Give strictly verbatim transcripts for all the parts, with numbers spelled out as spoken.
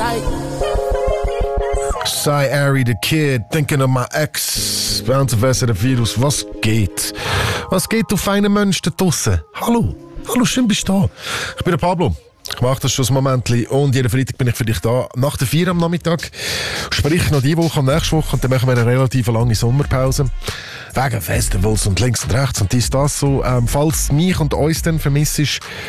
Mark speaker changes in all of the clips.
Speaker 1: Sei Ari the Kid, thinking of my ex. Bei uns auf S R F Virus, was geht? Was geht, du feine Mensch da draussen? Hallo, hallo, schön bist du da. Ich bin der Pablo. Ich mache das schon ein Momentchen und jeden Freitag bin ich für dich da. Nach der vier am Nachmittag. Sprich noch diese Woche und nächste Woche und dann machen wir eine relativ lange Sommerpause. Wegen Festivals und links und rechts und dies, das so. Ähm, falls mich und uns dann vermisst,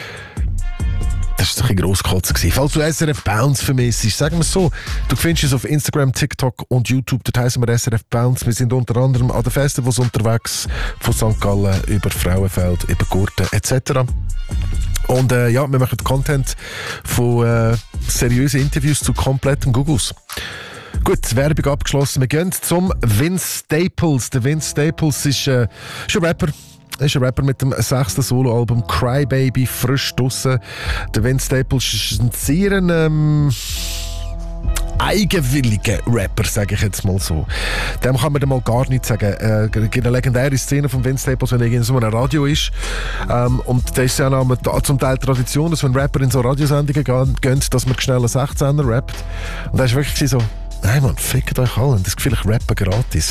Speaker 1: das war ein bisschen grosskotzen. Falls du S R F Bounce vermisst, sagen wir es so, du findest uns auf Instagram, TikTok und YouTube, dort heissen wir S R F Bounce. Wir sind unter anderem an den Festivals unterwegs, von Sankt Gallen über Frauenfeld, über Gurten et cetera. Und äh, ja, wir machen Content von äh, seriösen Interviews zu kompletten Googles. Gut, Werbung abgeschlossen. Wir gehen zum Vince Staples. Der Vince Staples ist, äh, ist ein Rapper. Er ist ein Rapper mit dem sechsten Soloalbum Cry Baby, frisch draussen. Der Vince Staples ist ein sehr ähm, eigenwilliger Rapper, sage ich jetzt mal so. Dem kann man dann mal gar nichts sagen. Äh, es gibt eine legendäre Szene von Vince Staples, wenn er in so einem Radio ist. Ähm, und das ist ja auch zum Teil Tradition, dass wenn Rapper in so Radiosendungen gehen, dass man schnell einen sechzehner rappt. Und da ist wirklich so, nein Mann, fickt euch alle. Das Gefühl, ich rappe gratis.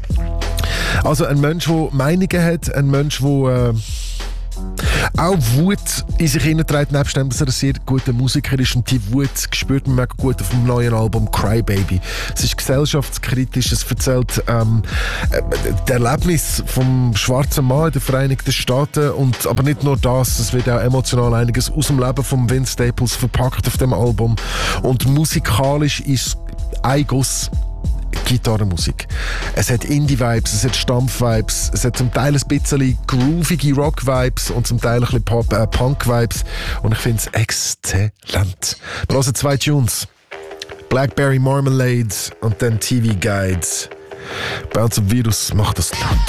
Speaker 1: Also ein Mensch, der Meinungen hat, ein Mensch, der äh, auch Wut in sich hineinträgt, nebst dem, dass er ein sehr guter Musiker ist. Und die Wut spürt man mega gut auf dem neuen Album Cry Baby. Es ist gesellschaftskritisch, es erzählt ähm, äh, das Erlebnis vom schwarzen Mann in den Vereinigten Staaten. Und, aber nicht nur das, es wird auch emotional einiges aus dem Leben von Vince Staples verpackt auf dem Album. Und musikalisch ist ein Guss Gitarrenmusik. Es hat Indie-Vibes, es hat Stampf-Vibes, es hat zum Teil ein bisschen groovige Rock-Vibes und zum Teil ein bisschen Pop, äh, Punk-Vibes. Und ich finde es exzellent. Wir hören zwei Tunes. Blackberry Marmalade und dann T V Guides. Bei uns im Virus macht das laut.